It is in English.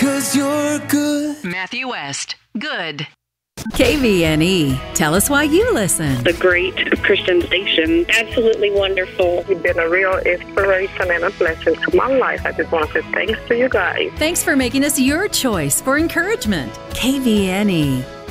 'cause you're good. Matthew West, good. KVNE. Tell us why you listen. A great Christian station. Absolutely wonderful. You've been a real inspiration and a blessing to my life. I just want to say thanks to you guys. Thanks for making us your choice for encouragement. KVNE.